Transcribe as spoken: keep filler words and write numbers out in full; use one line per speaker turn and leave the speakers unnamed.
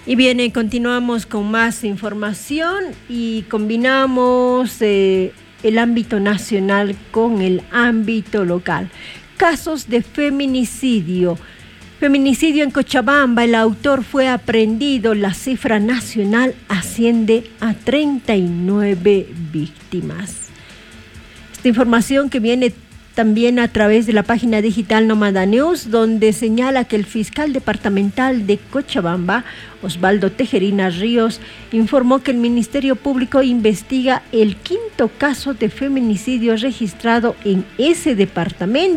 Y bien, eh, continuamos con más información y combinamos eh, el ámbito nacional con el ámbito local. Casos de feminicidio. Feminicidio en Cochabamba, el autor fue aprehendido, la cifra nacional asciende a treinta y nueve víctimas. Esta información que viene también a través de la página digital Nómada News, donde señala que el fiscal departamental de Cochabamba, Osvaldo Tejerina Ríos, informó que el Ministerio Público investiga el quinto caso de feminicidio registrado en ese departamento.